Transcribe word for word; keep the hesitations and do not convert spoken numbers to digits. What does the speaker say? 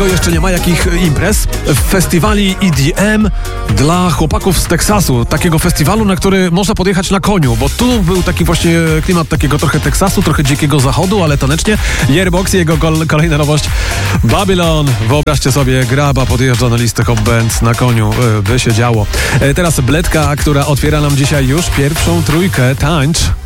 Jeszcze nie ma jakich imprez. Festiwali E D M dla chłopaków z Teksasu. Takiego festiwalu, na który można podjechać na koniu, bo tu był taki właśnie klimat takiego trochę Teksasu, trochę dzikiego zachodu, ale tanecznie. Yearbox i jego kol- kolejna nowość Babylon. Wyobraźcie sobie, Graba podjeżdża na listę Hop Band na koniu. By się działo. Teraz Bledka, która otwiera nam dzisiaj już pierwszą trójkę. Tańcz.